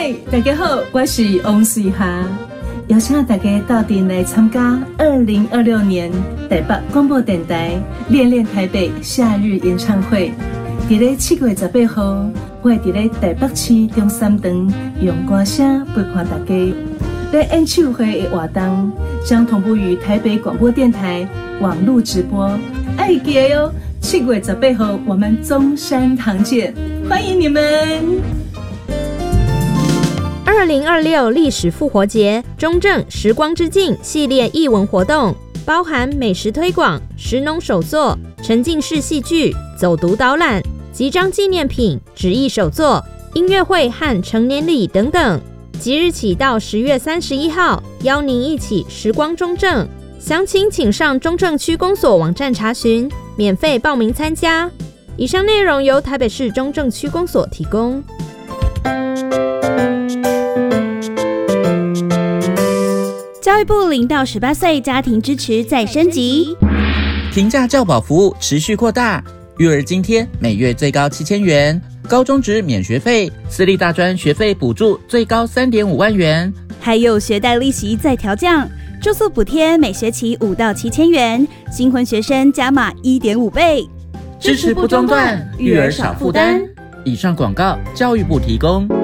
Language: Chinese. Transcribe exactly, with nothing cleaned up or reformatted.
嗨，大家好，我是王水霞，邀请大家到店来参加二零二六年台北广播电台恋恋台北夏日演唱会。伫咧七月十八号，我会伫咧台北市中山堂用歌声陪伴大家。在演唱会的活动将同步于台北广播电台网络直播，爱记得哟！七月十八号我们中山堂见，欢迎你们！ 二零二六历史复活节中正时光之境系列艺文活动，包含美食推广、食农手作、沉浸式戏剧、走读导览、集章纪念品、纸艺手作、音乐会和成年礼等等。即日起到十月三十一号，邀您一起时光中正。详情请上中正区公所网站查询，免费报名参加。以上内容由台北市中正区公所提供。 教育部零到十八岁家庭支持再升级， 平价教保服务持续扩大，育儿津贴每月最高七千元，高中职免学费，私立大专学费补助最高三点五万元， 还有学贷利息再调降，住宿补贴每学期五到七千元，新婚学生加码一点五倍， 支持不中断，育儿少负担。以上广告，教育部提供。